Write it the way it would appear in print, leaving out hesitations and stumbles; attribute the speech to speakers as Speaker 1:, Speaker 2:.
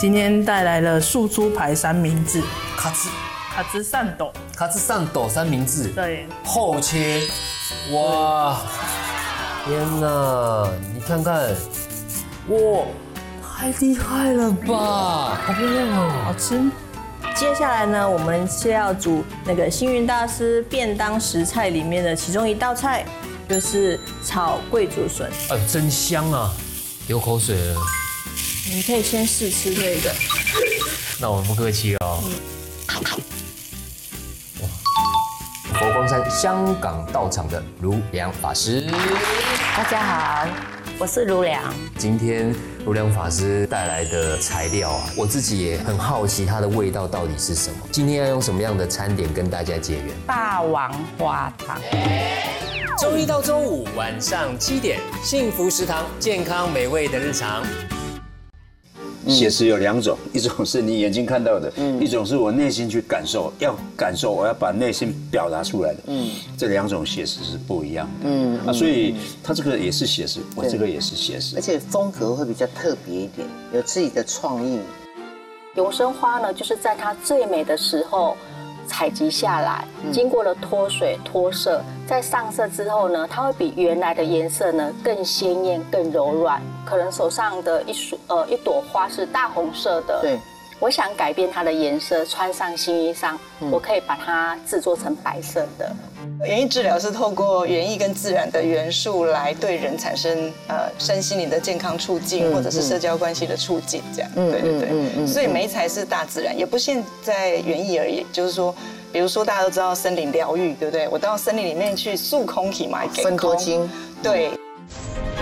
Speaker 1: 今天带来了素猪排三明治，
Speaker 2: 卡兹上斗三明治，
Speaker 1: 对，
Speaker 2: 厚切，哇，天哪，你看看，哇，太厉害了吧，好漂亮哦，
Speaker 1: 好吃。
Speaker 3: 接下来呢，我们是要煮那个星云大师便当食材里面的其中一道菜，就是炒桂竹笋。
Speaker 2: 哎，真香啊，流口水了。
Speaker 3: 你可以先试吃这个。
Speaker 2: 那我不客气哦。
Speaker 4: 佛光山香港道场的如良法师，
Speaker 5: 大家好，我是如良。
Speaker 4: 今天如良法师带来的材料啊，我自己也很好奇它的味道到底是什么。今天要用什么样的餐点跟大家结缘？
Speaker 5: 霸王花汤。
Speaker 2: 周一到周五晚上7点，幸福食堂，健康美味的日常。
Speaker 6: 写实有2种，一种是你眼睛看到的，一种是我内心去感受，我要把内心表达出来的。这2种写实是不一样的。所以他这个也是写实，我这个也是写实，
Speaker 7: 而且风格会比较特别一点，有自己的创意。
Speaker 5: 永生花呢，就是在它最美的时候采集下来，经过了脱水脱色，在上色之后呢，它会比原来的颜色呢更鲜艳、更柔软。可能手上的一朵花是大红色的，
Speaker 7: 对，
Speaker 5: 我想改变它的颜色，穿上新衣裳，我可以把它制作成白色的。
Speaker 8: 园艺治疗是透过园艺跟自然的元素来对人产生身心灵的健康促进，或者是社交关系的促进，这样。对。所以媒材是大自然，也不限在园艺而已，就是说，比如说大家都知道森林疗愈，对不对？我到森林里面去塑空体嘛，给
Speaker 7: 分多精，
Speaker 8: 对。